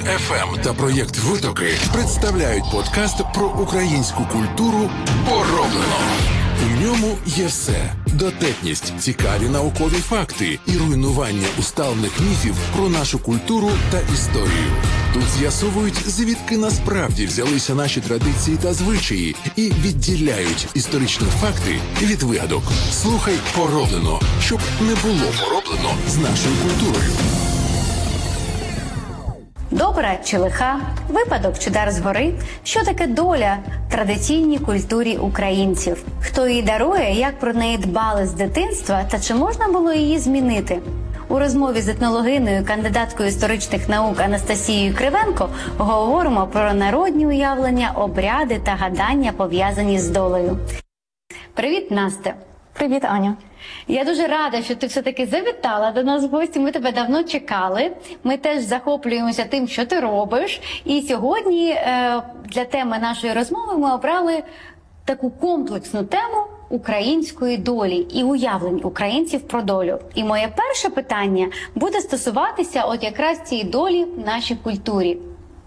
FM та проєкт «Витоки» представляють подкаст про українську культуру «Пороблено». У ньому є все – дотепність, цікаві наукові факти і руйнування усталених міфів про нашу культуру та історію. Тут з'ясовують, звідки насправді взялися наші традиції та звичаї і відділяють історичні факти від вигадок. Слухай «Пороблено», щоб не було пороблено з нашою культурою. Добра чи лиха, випадок чи дар згори, що таке доля в традиційній культурі українців? Хто її дарує, як про неї дбали з дитинства та чи можна було її змінити? У розмові з етнологиною, кандидаткою історичних наук Анастасією Кривенко говоримо про народні уявлення, обряди та гадання, пов'язані з долею. Привіт, Настя! Привіт, Аня. Я дуже рада, що ти все-таки завітала до нас в гості. Ми тебе давно чекали. Ми теж захоплюємося тим, що ти робиш. І сьогодні для теми нашої розмови ми обрали таку комплексну тему української долі і уявлень українців про долю. І моє перше питання буде стосуватися от якраз цієї долі в нашій культурі.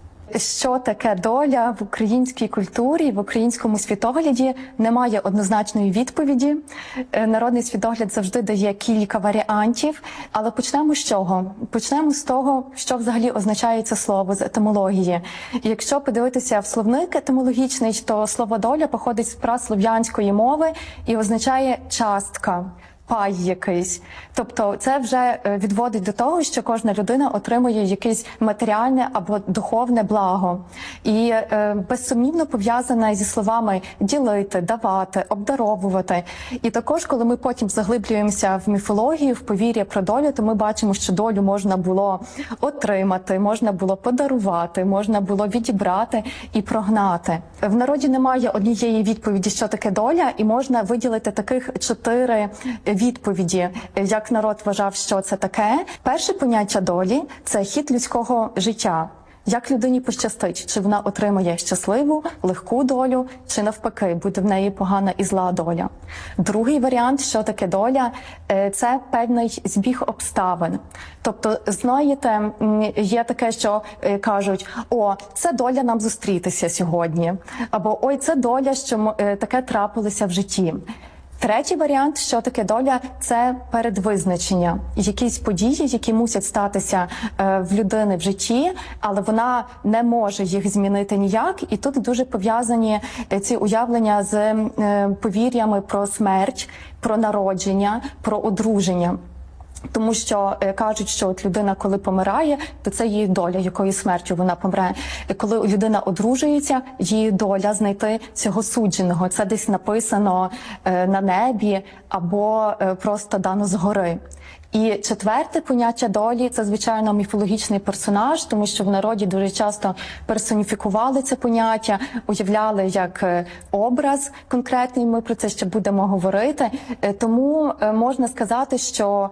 Що таке доля в українській культурі, в українському світогляді, немає однозначної відповіді. Народний світогляд завжди дає кілька варіантів. Але почнемо з чого? Почнемо з того, що взагалі означає це слово, з етимології. Якщо подивитися в словник етимологічний, то слово доля походить з праслов'янської мови і означає частка. Пай якийсь. Тобто це вже відводить до того, що кожна людина отримує якесь матеріальне або духовне благо. І безсумнівно пов'язане зі словами «ділити», «давати», «обдаровувати». І також, коли ми потім заглиблюємося в міфологію, в повір'я про долю, то ми бачимо, що долю можна було отримати, можна було подарувати, можна було відібрати і прогнати. В народі немає однієї відповіді, що таке доля, і можна виділити таких 4 відповіді, як народ вважав, що це таке. Перше поняття долі – це хід людського життя. Як людині пощастить, чи вона отримає щасливу, легку долю, чи навпаки, буде в неї погана і зла доля. Другий варіант, що таке доля, це певний збіг обставин. Тобто, знаєте, є таке, що кажуть, о, це доля нам зустрітися сьогодні, або ой, це доля, що таке трапилося в житті. Третій варіант, що таке доля, це передвизначення. Якісь події, які мусять статися в людини в житті, але вона не може їх змінити ніяк. І тут дуже пов'язані ці уявлення з повір'ями про смерть, про народження, про одруження. Тому що кажуть, що от людина, коли помирає, то це її доля, якою смертю вона помре. І коли людина одружується, її доля знайти цього судженого. Це десь написано на небі або просто дано згори. І четверте поняття долі – це, звичайно, міфологічний персонаж, тому що в народі дуже часто персоніфікували це поняття, уявляли як образ конкретний, ми про це ще будемо говорити. Тому можна сказати, що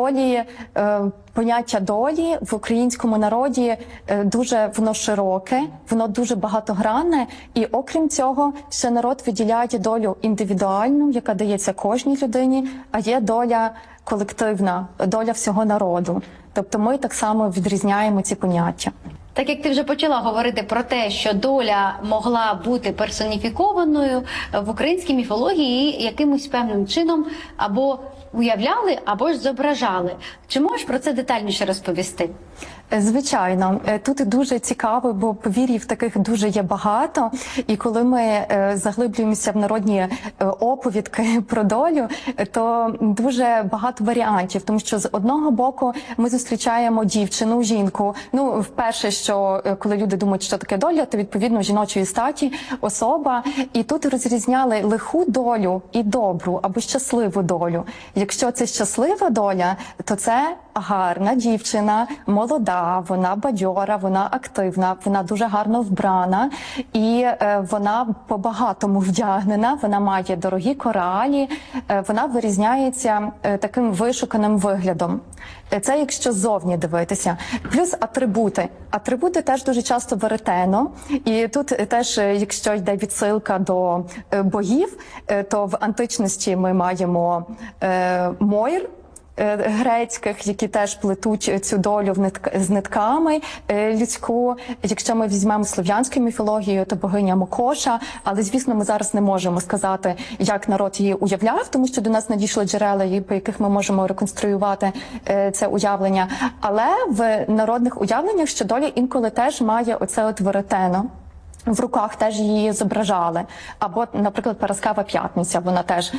поняття долі в українському народі дуже воно широке, воно дуже багатогранне, і окрім цього ще народ виділяє долю індивідуальну, яка дається кожній людині, а є доля колективна, доля всього народу. Тобто ми так само відрізняємо ці поняття. Так як ти вже почала говорити про те, що доля могла бути персоніфікованою в українській міфології якимось певним чином або уявляли, або ж зображали. Чи можеш про це детальніше розповісти? Звичайно. Тут дуже цікаво, бо повір'їв таких дуже є багато. І коли ми заглиблюємося в народні оповідки про долю, то дуже багато варіантів. Тому що з одного боку ми зустрічаємо дівчину, жінку. Ну, вперше, що коли люди думають, що таке доля, то відповідно жіночої статі особа. І тут розрізняли лиху долю і добру або щасливу долю. Якщо це щаслива доля, то це гарна дівчина, молода, вона бадьора, вона активна, вона дуже гарно вбрана і вона по-багатому вдягнена, вона має дорогі коралі, вона вирізняється таким вишуканим виглядом. Це якщо ззовні дивитися. Плюс атрибути. Атрибути теж дуже часто веретено. І тут теж, якщо йде відсилка до богів, то в античності ми маємо Мойр, грецьких, які теж плетуть цю долю з нитками людську. Якщо ми візьмемо слов'янську міфологію, то богиня Мокоша, але, звісно, ми зараз не можемо сказати, як народ її уявляв, тому що до нас надійшли джерела, по яких ми можемо реконструювати це уявлення. Але в народних уявленнях, що доля інколи теж має оце от веретено. В руках теж її зображали. Або, наприклад, Параскева П'ятниця, вона теж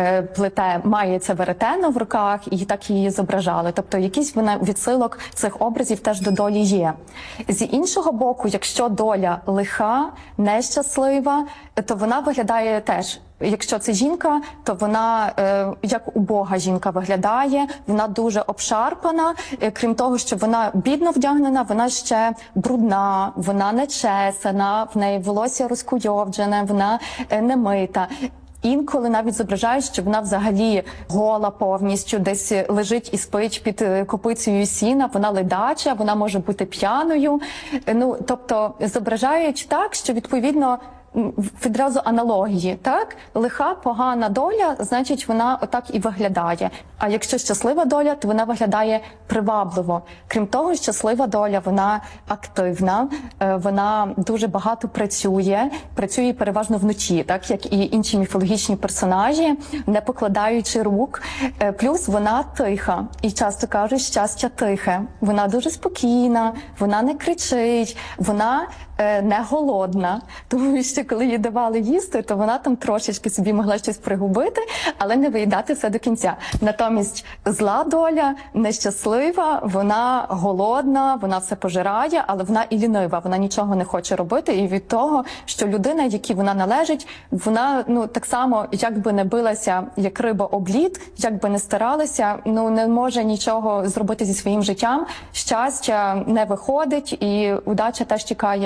має це веретено в руках і так її зображали. Тобто якийсь відсилок цих образів теж до долі є. З іншого боку, якщо доля лиха, нещаслива, то вона виглядає теж. Якщо це жінка, то вона як убога жінка виглядає, вона дуже обшарпана, крім того, що вона бідно вдягнена, вона ще брудна, вона нечесана, в неї волосся розкуйовджене, вона не мита. Інколи навіть зображають, що вона взагалі гола повністю, десь лежить і спить під копицею сіна, вона ледача, вона може бути п'яною. Тобто зображають так, що відповідно відразу аналогії, так? Лиха, погана доля, значить вона отак і виглядає. А якщо щаслива доля, то вона виглядає привабливо. Крім того, щаслива доля, вона активна, вона дуже багато працює переважно вночі, так як і інші міфологічні персонажі, не покладаючи рук. Плюс вона тиха, і часто кажуть, щастя тихе. Вона дуже спокійна, вона не кричить, вона не голодна, тому що коли їй давали їсти, то вона там трошечки собі могла щось пригубити, але не виїдати все до кінця. Натомість зла доля, нещаслива, вона голодна, вона все пожирає, але вона і лінива, вона нічого не хоче робити. І від того, що людина, якій вона належить, вона так само, як би не билася, як риба об лід, як би не старалася, не може нічого зробити зі своїм життям. Щастя не виходить, і удача теж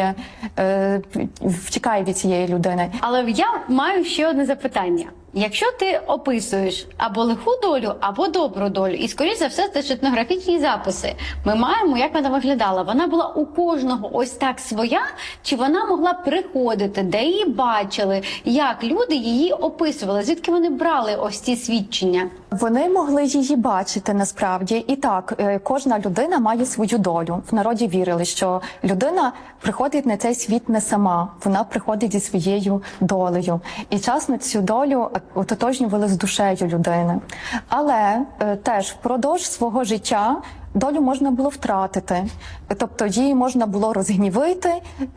втікає від цієї людини. Але я маю ще одне запитання. Якщо ти описуєш або лиху долю, або добру долю, і, скоріш за все, це етнографічні записи, ми маємо, як вона виглядала. Вона була у кожного ось так своя, чи вона могла приходити, де її бачили, як люди її описували, звідки вони брали ось ці свідчення? Вони могли її бачити, насправді. І так, кожна людина має свою долю. В народі вірили, що людина приходить на цей світ не сама, вона приходить зі своєю долею. І часно цю долю ототожнювали з душею людини. Але теж впродовж свого життя долю можна було втратити, тобто її можна було розгнівити,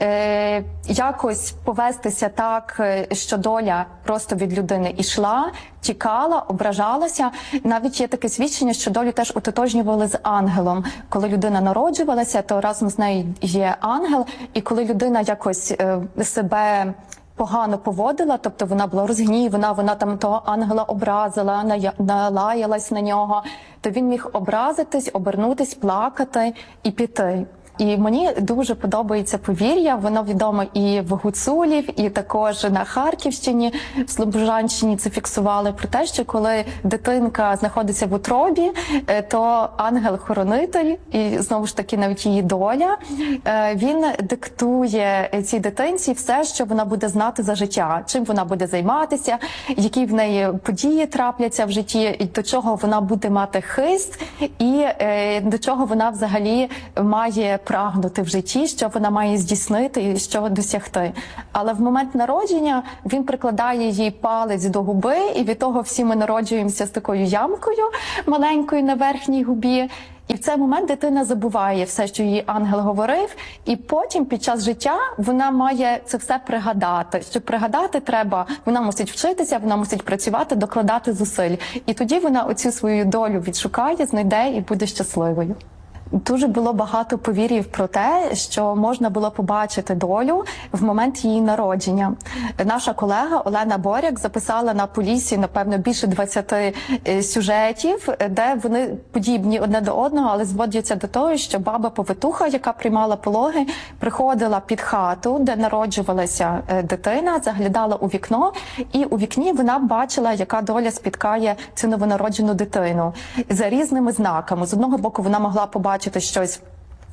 якось повестися так, що доля просто від людини ішла, тікала, ображалася. Навіть є таке свідчення, що долю теж ототожнювали з ангелом. Коли людина народжувалася, то разом з нею є ангел, і коли людина якось себе погано поводила, тобто вона була розгнівана, вона там того ангела образила, налаялась на нього, то він міг образитись, обернутись, плакати і піти. І мені дуже подобається повір'я, воно відомо і в гуцулів, і також на Харківщині, в Слобожанщині це фіксували, про те, що коли дитинка знаходиться в утробі, то ангел-хоронитель, і знову ж таки навіть її доля, він диктує цій дитинці все, що вона буде знати за життя, чим вона буде займатися, які в неї події трапляться в житті, і до чого вона буде мати хист, і до чого вона взагалі має прагнути в житті, що вона має здійснити і що досягти. Але в момент народження він прикладає їй палець до губи, і від того всі ми народжуємося з такою ямкою маленькою на верхній губі. І в цей момент дитина забуває все, що їй ангел говорив, і потім під час життя вона має це все пригадати. Щоб пригадати треба, вона мусить вчитися, вона мусить працювати, докладати зусиль. І тоді вона оцю свою долю відшукає, знайде і буде щасливою. Дуже було багато повір'їв про те, що можна було побачити долю в момент її народження. Наша колега Олена Боряк записала на Поліссі, напевно, більше 20 сюжетів, де вони подібні одне до одного, але зводяться до того, що баба-повитуха, яка приймала пологи, приходила під хату, де народжувалася дитина, заглядала у вікно, і у вікні вона бачила, яка доля спіткає цю новонароджену дитину за різними знаками. З одного боку, вона могла побачити щось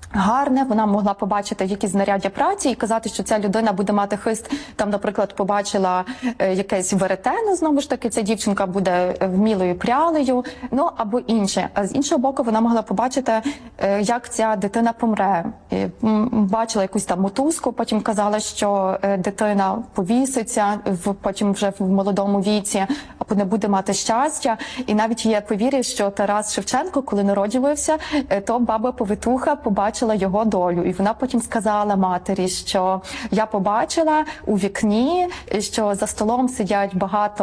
гарне, вона могла побачити якісь знаряддя праці і казати, що ця людина буде мати хист. Там, наприклад, побачила якесь веретено, знову ж таки, ця дівчинка буде вмілою прялею, ну або інше. А з іншого боку, вона могла побачити, як ця дитина помре. Бачила якусь там мотузку, потім казала, що дитина повіситься, потім вже в молодому віці, або не буде мати щастя. І навіть є повір'я, що Тарас Шевченко, коли народжувався, то баба-повитуха побачила його долю. І вона потім сказала матері, що я побачила у вікні, що за столом сидять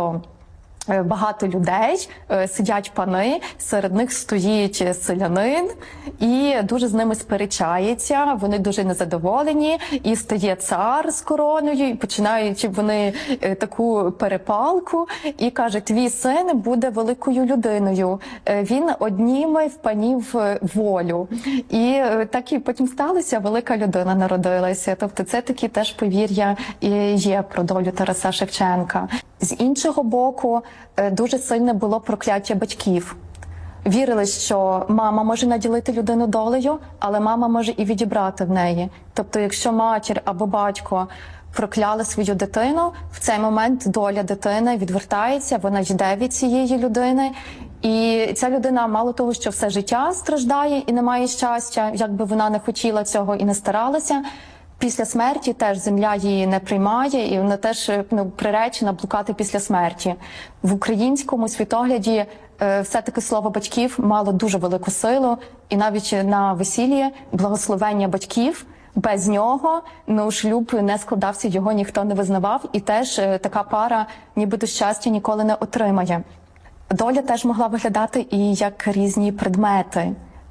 багато людей, сидять пани, серед них стоїть селянин і дуже з ними сперечається, вони дуже незадоволені, і стає цар з короною, і починають вони таку перепалку, і каже, твій син буде великою людиною, він одніме в панів волю. І так і потім сталося, велика людина народилася. Тобто це такі теж повір'я є про долю Тараса Шевченка. З іншого боку, дуже сильне було прокляття батьків. Вірили, що мама може наділити людину долею, але мама може і відібрати в неї. Тобто, якщо матір або батько прокляли свою дитину, в цей момент доля дитини відвертається, вона йде від цієї людини. І ця людина, мало того, що все життя страждає і не має щастя, якби вона не хотіла цього і не старалася, після смерті теж земля її не приймає, і вона теж приречена блукати після смерті. В українському світогляді все-таки слово батьків мало дуже велику силу, і навіть на весіллі благословення батьків, без нього шлюб не складався, його ніхто не визнавав, і теж така пара нібито щастя ніколи не отримає. Доля теж могла виглядати і як різні предмети.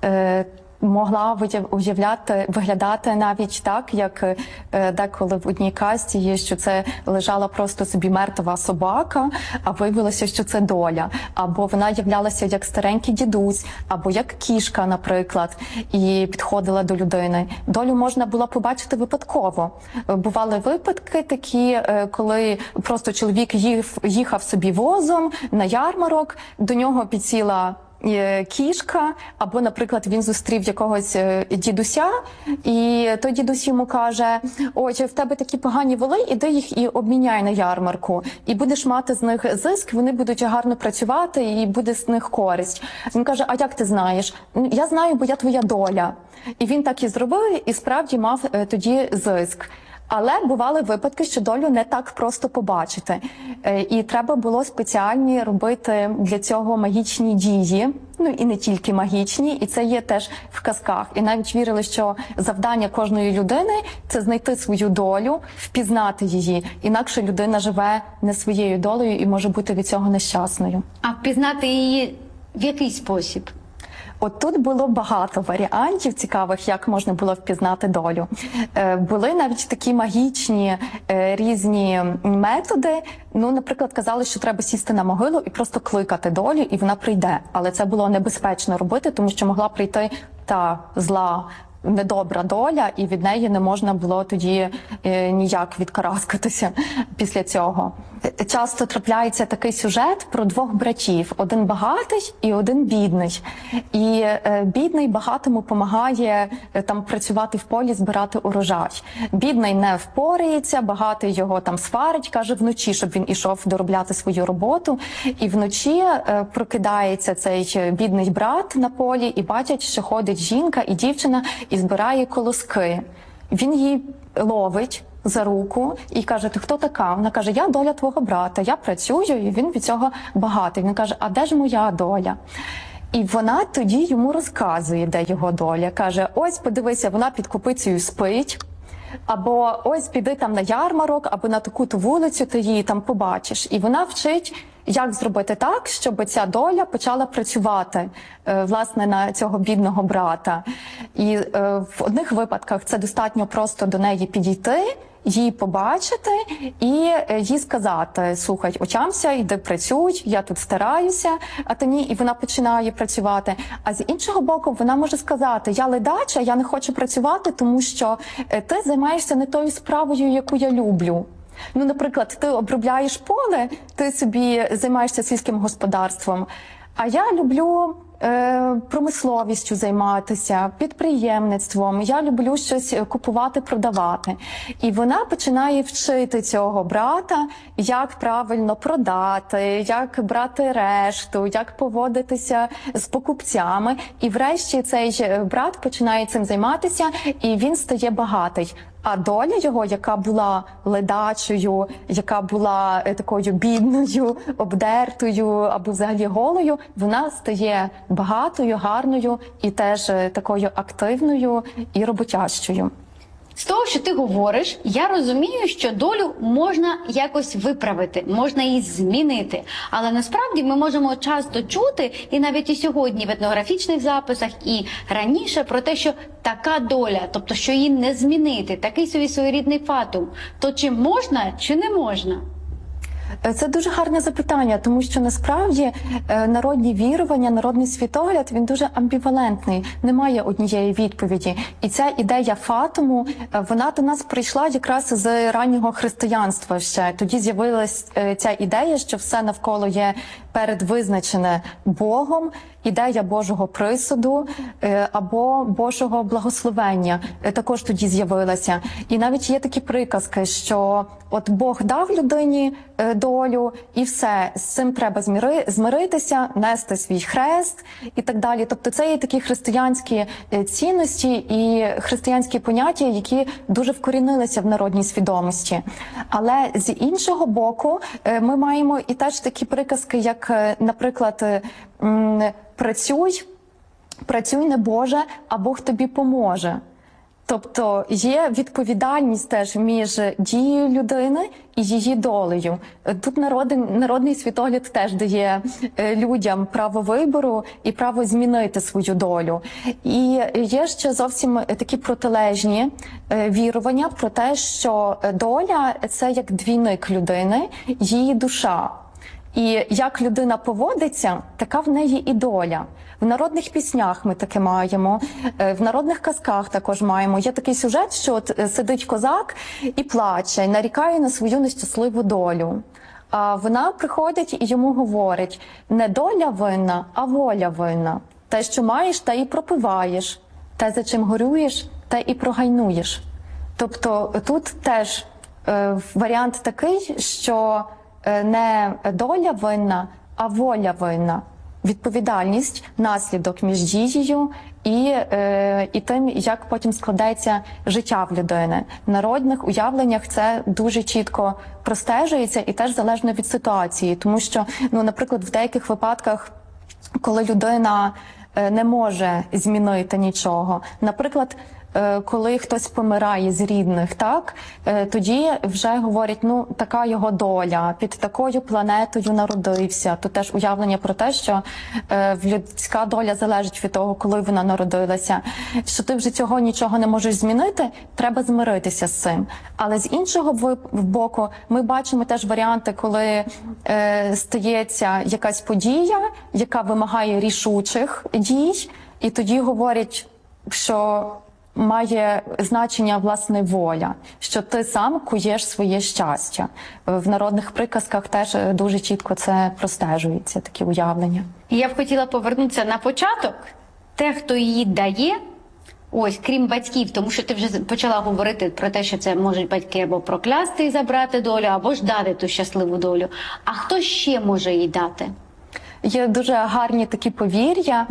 Могла виглядати навіть так, як деколи в одній казці є, що це лежала просто собі мертва собака, а виявилося, що це доля. Або вона являлася як старенький дідусь, або як кішка, наприклад, і підходила до людини. Долю можна було побачити випадково. Бували випадки такі, коли просто чоловік їхав собі возом на ярмарок, до нього підсіла кішка, або, наприклад, він зустрів якогось дідуся, і той дідусь йому каже, ой, в тебе такі погані воли, іди їх і обміняй на ярмарку, і будеш мати з них зиск, вони будуть гарно працювати, і буде з них користь. Він каже, а як ти знаєш? Я знаю, бо я твоя доля. І він так і зробив, і справді мав тоді зиск. Але бували випадки, що долю не так просто побачити. І треба було спеціальні робити для цього магічні дії, і не тільки магічні, і це є теж в казках. І навіть вірили, що завдання кожної людини – це знайти свою долю, впізнати її. Інакше людина живе не своєю долею і може бути від цього нещасною. А впізнати її в який спосіб? От тут було багато варіантів цікавих, як можна було впізнати долю. Були навіть такі магічні різні методи. Наприклад, казали, що треба сісти на могилу і просто кликати долю, і вона прийде. Але це було небезпечно робити, тому що могла прийти та зла, недобра доля, і від неї не можна було тоді ніяк відкараскатися після цього. Часто трапляється такий сюжет про двох братів. Один багатий і один бідний. І бідний багатому допомагає там працювати в полі, збирати урожай. Бідний не впорається, багатий його там сварить, каже вночі, щоб він ішов доробляти свою роботу. І вночі прокидається цей бідний брат на полі і бачить, що ходить жінка і дівчина і збирає колоски. Він її ловить за руку і каже, ти хто така? Вона каже, я доля твого брата, я працюю, і він від цього багатий. Він каже, а де ж моя доля? І вона тоді йому розказує, де його доля. Каже, ось, подивися, вона під копицею спить, або ось піди там на ярмарок, або на таку-то вулицю, ти її там побачиш. І вона вчить, як зробити так, щоб ця доля почала працювати, власне, на цього бідного брата. І в одних випадках це достатньо просто до неї підійти, її побачити і їй сказати, слухай, отямся, йди працюй, я тут стараюся, а ти ні, і вона починає працювати. А з іншого боку, вона може сказати, я ледача, я не хочу працювати, тому що ти займаєшся не тою справою, яку я люблю. Наприклад, ти обробляєш поле, ти собі займаєшся сільським господарством, а я люблю промисловістю займатися, підприємництвом, я люблю щось купувати, продавати. І вона починає вчити цього брата, як правильно продати, як брати решту, як поводитися з покупцями. І врешті цей брат починає цим займатися, і він стає багатий. А доля його, яка була ледачою, яка була такою бідною, обдертою або взагалі голою, вона стає багатою, гарною і теж такою активною і роботящою. З того, що ти говориш, я розумію, що долю можна якось виправити, можна її змінити. Але насправді ми можемо часто чути, і навіть і сьогодні в етнографічних записах, і раніше, про те, що така доля, тобто що її не змінити, такий собі своєрідний фатум, то чи можна, чи не можна? Це дуже гарне запитання, тому що насправді народні вірування, народний світогляд, він дуже амбівалентний, немає однієї відповіді. І ця ідея фатуму, вона до нас прийшла якраз з раннього християнства ще. Тоді з'явилась ця ідея, що все навколо є передвизначене Богом, ідея Божого присуду або Божого благословення також тоді з'явилася. І навіть є такі приказки, що от Бог дав людині долю і все, з цим треба змиритися, нести свій хрест і так далі. Тобто це є такі християнські цінності і християнські поняття, які дуже вкорінилися в народній свідомості. Але з іншого боку, ми маємо і теж такі приказки, як, наприклад, працюй не Боже, а Бог тобі поможе. Тобто є відповідальність теж між дією людини і її долею. Тут народний світогляд теж дає людям право вибору і право змінити свою долю. І є ще зовсім такі протилежні вірування про те, що доля – це як двійник людини, її душа. І як людина поводиться, така в неї і доля. В народних піснях ми таке маємо, в народних казках також маємо. Є такий сюжет, що от сидить козак і плаче, нарікає на свою нещасливу долю. А вона приходить і йому говорить: не доля винна, а воля винна. Те, що маєш, те і пропиваєш. Те, за чим горюєш, те і прогайнуєш. Тобто тут теж варіант такий, що не доля винна, а воля винна. Відповідальність, наслідок між дією і тим, як потім складається життя в людини. В народних уявленнях це дуже чітко простежується і теж залежно від ситуації. Тому що, наприклад, в деяких випадках, коли людина не може змінити нічого, наприклад, коли хтось помирає з рідних, так, тоді вже говорять, така його доля, під такою планетою народився. Тут теж уявлення про те, що людська доля залежить від того, коли вона народилася. Що ти вже цього нічого не можеш змінити, треба змиритися з цим. Але з іншого боку, ми бачимо теж варіанти, коли стається якась подія, яка вимагає рішучих дій, і тоді говорять, що має значення, власне, воля, що ти сам куєш своє щастя. В народних приказках теж дуже чітко це простежується, такі уявлення. Я б хотіла повернутися на початок. Те, хто її дає, ось, крім батьків, тому що ти вже почала говорити про те, що це можуть батьки або проклясти і забрати долю, або ж дати ту щасливу долю. А хто ще може їй дати? Є дуже гарні такі повір'я.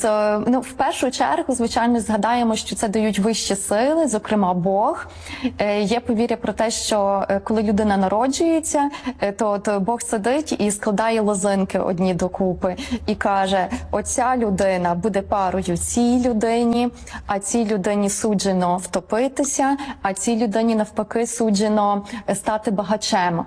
В першу чергу, звичайно, згадаємо, що це дають вищі сили, зокрема Бог. Є повір'я про те, що коли людина народжується, то Бог сидить і складає лозинки одні докупи і каже: оця людина буде парою цій людині, а цій людині суджено втопитися, а цій людині навпаки суджено стати багачем.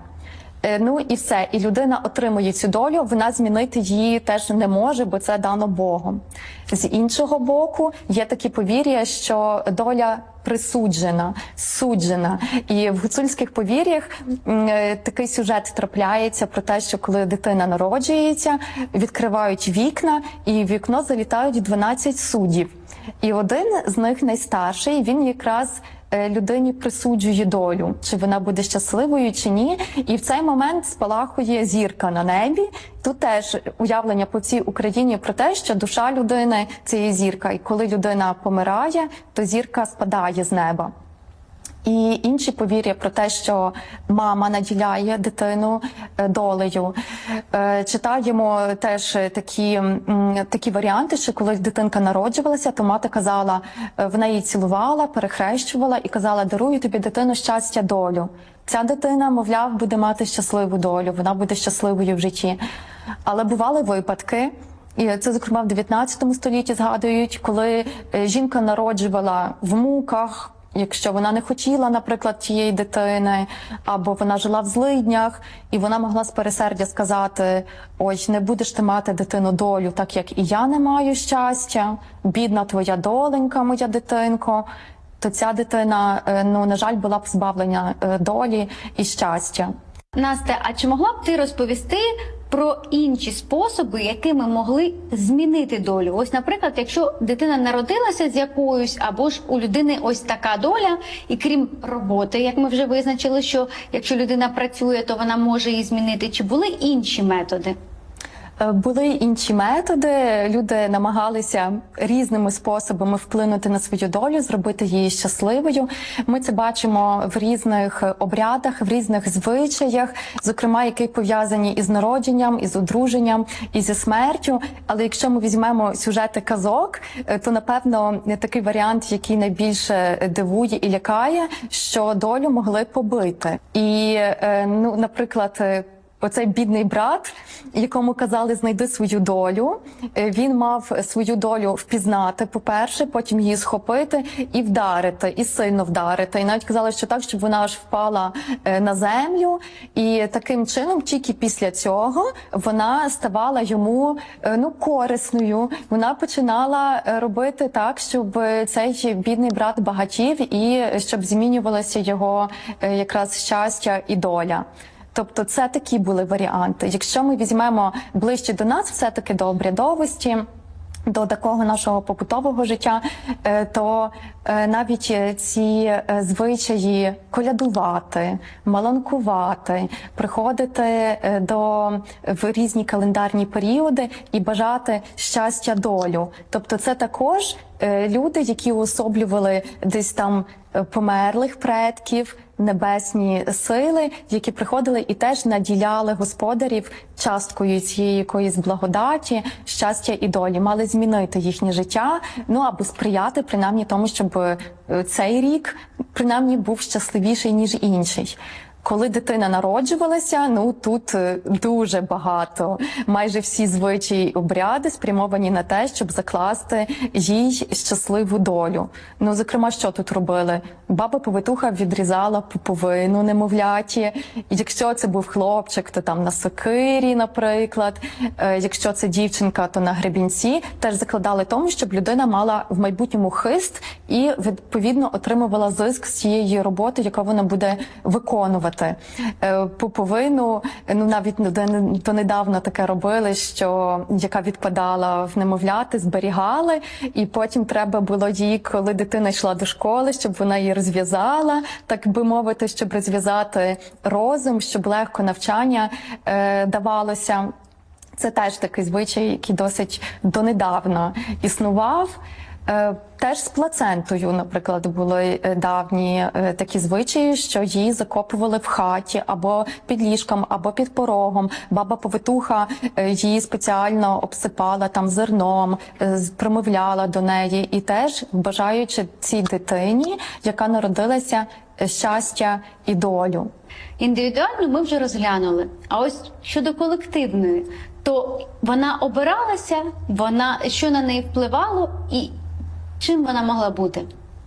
І все. І людина отримує цю долю, вона змінити її теж не може, бо це дано Богом. З іншого боку, є такі повір'я, що доля присуджена, суджена. І в гуцульських повір'ях такий сюжет трапляється про те, що коли дитина народжується, відкривають вікна, і в вікно залітають 12 суддів. І один з них, найстарший, він якраз людині присуджує долю, чи вона буде щасливою, чи ні. І в цей момент спалахує зірка на небі. Тут теж уявлення по всій Україні про те, що душа людини – це є зірка. І коли людина помирає, то зірка спадає з неба. І інші повір'я про те, що мама наділяє дитину долею. Читаємо теж такі варіанти, що коли дитинка народжувалася, то мати казала, вона її цілувала, перехрещувала і казала: дарую тобі, дитину, щастя, долю. Ця дитина, мовляв, буде мати щасливу долю, вона буде щасливою в житті. Але бували випадки, і це, зокрема, в 19 столітті згадують, коли жінка народжувала в муках, якщо вона не хотіла, наприклад, тієї дитини, або вона жила в злиднях, і вона могла з пересердя сказати: ой, не будеш ти мати, дитину, долю, так як і я не маю щастя, бідна твоя доленька, моя дитинко, то ця дитина, на жаль, була позбавлена долі і щастя. Настя, а чи могла б ти розповісти про інші способи, якими могли змінити долю? Ось, наприклад, якщо дитина народилася з якоюсь, або ж у людини ось така доля, і крім роботи, як ми вже визначили, що якщо людина працює, то вона може її змінити. Чи були інші методи? Були інші методи, люди намагалися різними способами вплинути на свою долю, зробити її щасливою. Ми це бачимо в різних обрядах, в різних звичаях, зокрема, які пов'язані із народженням, із одруженням, і зі смертю. Але якщо ми візьмемо сюжети казок, то, напевно, такий варіант, який найбільше дивує і лякає, що долю могли побити. І, наприклад, оцей бідний брат, якому казали: знайди свою долю, він мав свою долю впізнати, по-перше, потім її схопити і вдарити, і сильно вдарити. І навіть казали, що так, щоб вона аж впала на землю. І таким чином, тільки після цього, вона ставала йому корисною. Вона починала робити так, щоб цей бідний брат багатів і щоб змінювалося його якраз щастя і доля. Тобто це такі були варіанти. Якщо ми візьмемо ближче до нас, все-таки до обрядовості, до такого нашого побутового життя, то навіть ці звичаї колядувати, маланкувати, приходити в різні календарні періоди і бажати щастя, долю. Тобто це також люди, які уособлювали десь там померлих предків, небесні сили, які приходили і теж наділяли господарів часткою цієї якоїсь благодаті, щастя і долі, мали змінити їхнє життя, або сприяти принаймні тому, щоб цей рік принаймні був щасливіший, ніж інший. Коли дитина народжувалася, тут дуже багато, майже всі звичаї, обряди спрямовані на те, щоб закласти їй щасливу долю. Зокрема, що тут робили? Баба-повитуха відрізала пуповину немовляті. Якщо це був хлопчик, то там на сокирі, наприклад. Якщо це дівчинка, то на гребінці. Теж закладали тому, щоб людина мала в майбутньому хист і, відповідно, отримувала зиск з цієї роботи, яку вона буде виконувати. Пуповину, навіть донедавна таке робили, що яка відпадала в немовляти, зберігали, і потім треба було їй, коли дитина йшла до школи, щоб вона її розв'язала, так би мовити, щоб розв'язати розум, щоб легко навчання давалося. Це теж такий звичай, який досить донедавна існував. Теж з плацентою, наприклад, були давні такі звичаї, що її закопували в хаті, або під ліжком, або під порогом. Баба-повитуха її спеціально обсипала там зерном, промовляла до неї. І теж бажаючи цій дитині, яка народилася, щастя і долю. Індивідуально ми вже розглянули. А ось щодо колективної, то вона обиралася, що на неї впливало і чим вона могла бути?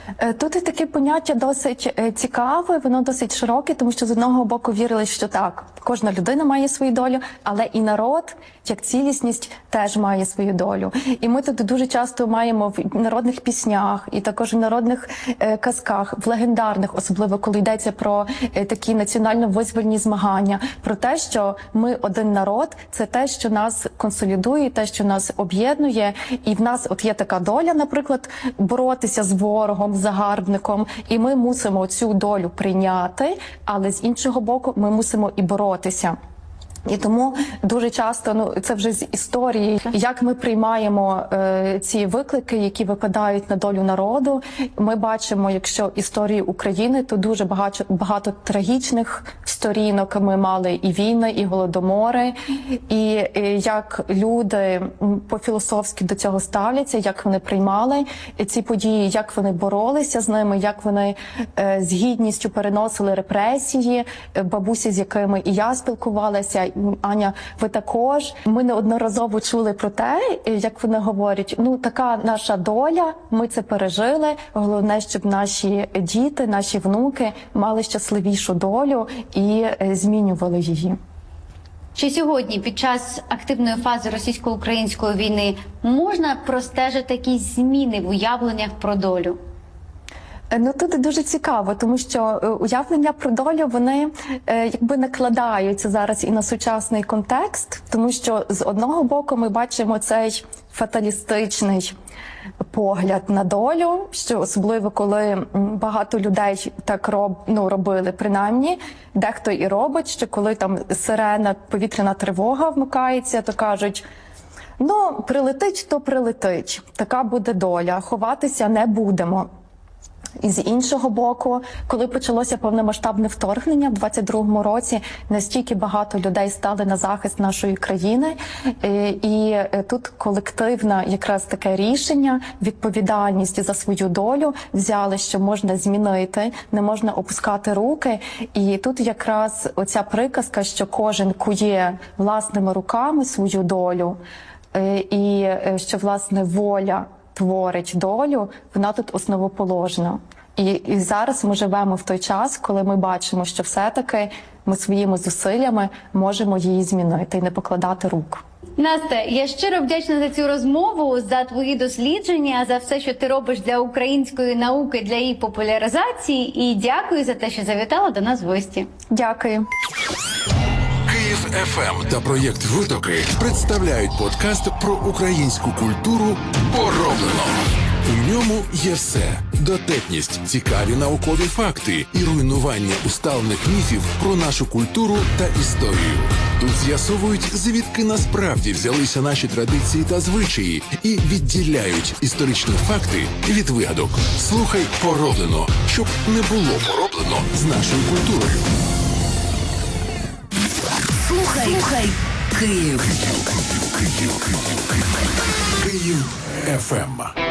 Тут і таке поняття досить цікаве, воно досить широке, тому що з одного боку вірили, що так, кожна людина має свою долю, але і народ, як цілісність, теж має свою долю. І ми тут дуже часто маємо в народних піснях, і також в народних казках, в легендарних, особливо коли йдеться про такі національно-визвольні змагання, про те, що ми один народ, це те, що нас консолідує, те, що нас об'єднує, і в нас от є така доля, наприклад, боротися з ворогом, з загарбником, і ми мусимо цю долю прийняти, але з іншого боку ми мусимо і боротися. І тому дуже часто, це вже з історії, як ми приймаємо ці виклики, які випадають на долю народу. Ми бачимо, якщо історії України, то дуже багато трагічних сторінок. Ми мали і війни, і голодомори, і як люди по-філософськи до цього ставляться, як вони приймали ці події, як вони боролися з ними, як вони з гідністю переносили репресії, бабусі, з якими і я спілкувалася, Аня, ви також. Ми неодноразово чули про те, як вони говорять, така наша доля, ми це пережили, головне, щоб наші діти, наші внуки мали щасливішу долю і змінювали її. Чи сьогодні, під час активної фази російсько-української війни, можна простежити якісь зміни в уявленнях про долю? Тут дуже цікаво, тому що уявлення про долю, вони якби накладаються зараз і на сучасний контекст, тому що з одного боку ми бачимо цей фаталістичний погляд на долю, що особливо коли багато людей так робили, принаймні, дехто і робить, що коли там сирена, повітряна тривога вмикається, то кажуть, прилетить, то прилетить, така буде доля, ховатися не будемо. І з іншого боку, коли почалося повномасштабне вторгнення в 22-му році, настільки багато людей стали на захист нашої країни, і тут колективне якраз таке рішення, відповідальність за свою долю взяли, що можна змінити, не можна опускати руки. І тут якраз оця приказка, що кожен кує власними руками свою долю, і що, власне, воля творить долю, вона тут основоположна. І зараз ми живемо в той час, коли ми бачимо, що все-таки ми своїми зусиллями можемо її змінити і не покладати рук. Настя, я щиро вдячна за цю розмову, за твої дослідження, за все, що ти робиш для української науки, для її популяризації. І дякую за те, що завітала до нас в гості. Дякую. Київ ФМ та проєкт «Витоки» представляють подкаст про українську культуру «Пороблено». У ньому є все – дотепність, цікаві наукові факти і руйнування усталених міфів про нашу культуру та історію. Тут з'ясовують, звідки насправді взялися наші традиції та звичаї і відділяють історичні факти від вигадок. Слухай «Пороблено», щоб не було пороблено з нашою культурою. Слухай Київ. Київ ФМ.